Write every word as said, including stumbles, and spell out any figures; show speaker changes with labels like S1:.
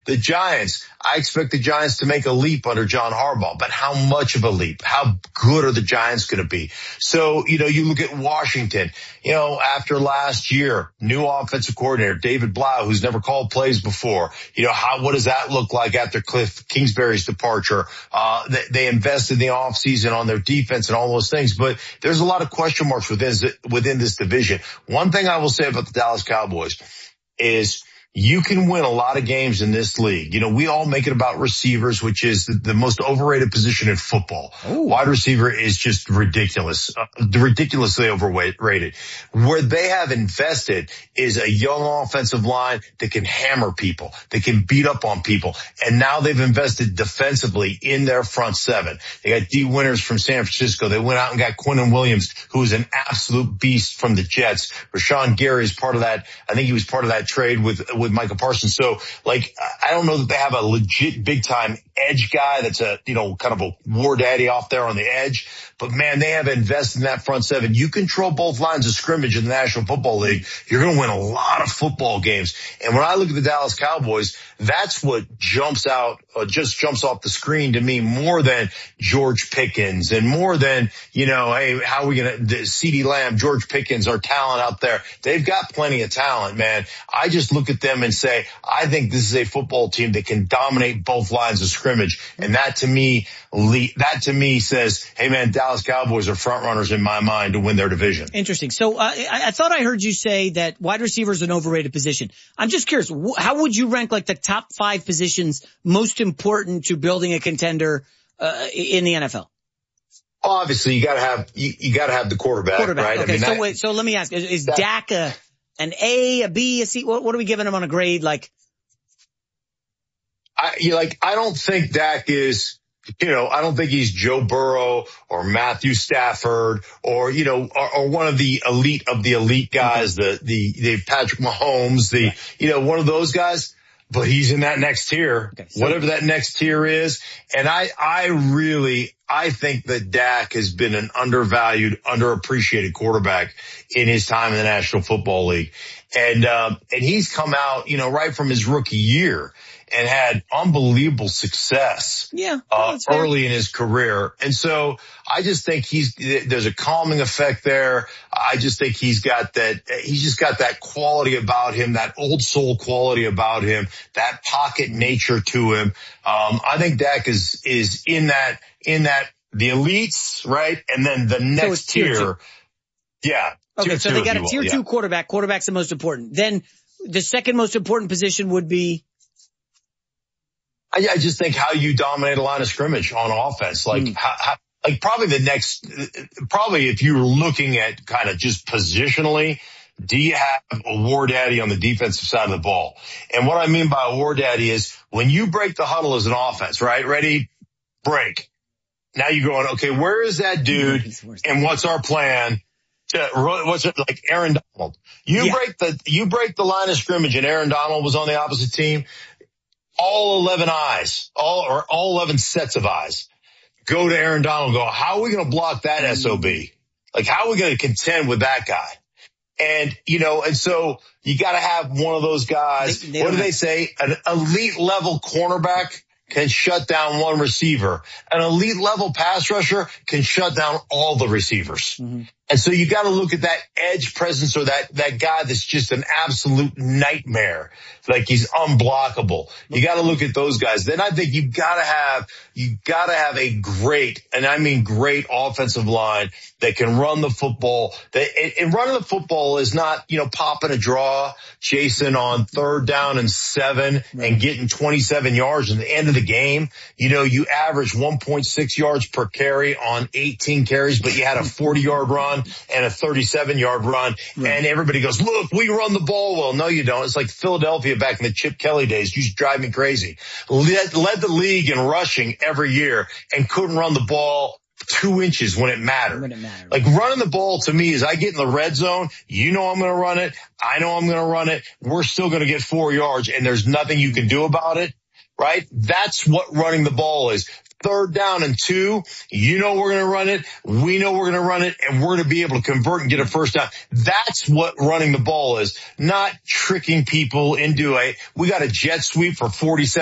S1: The Giants, I expect the Giants to make a leap under John Harbaugh, but how much of a leap? How good are the Giants going to be? So, you know, you look at Washington, you know, after last year, new offensive coordinator, David Blau, who's never called plays before. You know, how, what does that look like after Cliff Kingsbury's departure? Uh, they, they invested in the offseason on their defense and all those things, but there's a lot of question marks within, within this division. One thing I will say about the Dallas Cowboys is, you can win a lot of games in this league. You know, we all make it about receivers, which is the, the most overrated position in football. Ooh. Wide receiver is just ridiculous, uh, ridiculously overrated. Where they have invested is a young offensive line that can hammer people, that can beat up on people. And now they've invested defensively in their front seven. They got D. Winters from San Francisco. They went out and got Quinnen Williams, who is an absolute beast from the Jets. Rashawn Gary is part of that. I think he was part of that trade with with Micah Parsons. So, like, I don't know that they have a legit big-time edge guy that's a, you know, kind of a war daddy off there on the edge. But, man, they have invested in that front seven. You control both lines of scrimmage in the National Football League, you're going to win a lot of football games. And when I look at the Dallas Cowboys, that's what jumps out, uh, just jumps off the screen to me more than George Pickens and more than, you know, hey, how are we going to, CeeDee Lamb, George Pickens, our talent out there. They've got plenty of talent, man. I just look at them and say, I think this is a football team that can dominate both lines of scrimmage. And that to me, that to me says, hey man, Dallas Cowboys are front runners in my mind to win their division.
S2: Interesting. So uh, I, I thought I heard you say that wide receiver is an overrated position. I'm just curious, wh- how would you rank like the top five positions most important to building a contender uh, in the N F L?
S1: Obviously, you got to have you, you got to have the quarterback,
S2: quarterback.
S1: right?
S2: Okay,
S1: I mean,
S2: so
S1: that,
S2: wait, so let me ask: Is, is
S1: that,
S2: Dak a, an A, a B, a C? What, what are we giving him on a grade? Like,
S1: I you like I don't think Dak is. You know, I don't think he's Joe Burrow or Matthew Stafford or, you know, or, or one of the elite of the elite guys, the, the, the Patrick Mahomes, the, you know, one of those guys, but he's in that next tier, okay, so, whatever that next tier is. And I, I really, I think that Dak has been an undervalued, underappreciated quarterback in his time in the National Football League. And, um, and he's come out, you know, right from his rookie year and had unbelievable success
S2: yeah,
S1: uh, early in his career. And so I just think he's, there's a calming effect there. I just think he's got that, he's just got that quality about him, that old soul quality about him, that pocket nature to him. Um, I think Dak is, is in that, in that, the elites, right? And then the next
S2: so tier.
S1: tier. Yeah.
S2: Okay. So they got a tier two yeah. quarterback. Quarterback's the most important. Then the second most important position would be,
S1: I, I just think how you dominate a line of scrimmage on offense, like mm. how, how, like probably the next, probably if you're looking at kind of just positionally, do you have a war daddy on the defensive side of the ball? And what I mean by a war daddy is when you break the huddle as an offense, right? Ready, break. Now you're going, okay, where is that dude and what's our plan? To, what's it like Aaron Donald? You yeah. break the, you break the line of scrimmage and Aaron Donald was on the opposite team. All eleven eyes, all or all eleven sets of eyes go to Aaron Donald and go, how are we going to block that S O B? Like, how are we going to contend with that guy? And, you know, and so you got to have one of those guys. They, they what do they say? An elite level cornerback can shut down one receiver. An elite level pass rusher can shut down all the receivers. Mm-hmm. And so you got to look at that edge presence or that, that guy that's just an absolute nightmare. Like he's unblockable. You got to look at those guys. Then I think you got to have, you got to have a great, and I mean great offensive line that can run the football. That, and running the football is not, you know, popping a draw, chasing on third down and seven right. and getting twenty-seven yards at the end of the game. You know, you average one point six yards per carry on eighteen carries, but you had a forty yard run and a thirty-seven yard run. Right. And everybody goes, look, we run the ball well. No, you don't. It's like Philadelphia back in the Chip Kelly days. You just drive me crazy. Led, led the league in rushing every year and couldn't run the ball two inches when it mattered. When it mattered. Like running the ball to me is I get in the red zone. You know I'm going to run it. I know I'm going to run it. We're still going to get four yards and there's nothing you can do about it. Right? That's what running the ball is. third down and two, you know we're going to run it. We know we're going to run it, and we're going to be able to convert and get a first down. That's what running the ball is, not tricking people into a, we got a jet sweep for forty-seven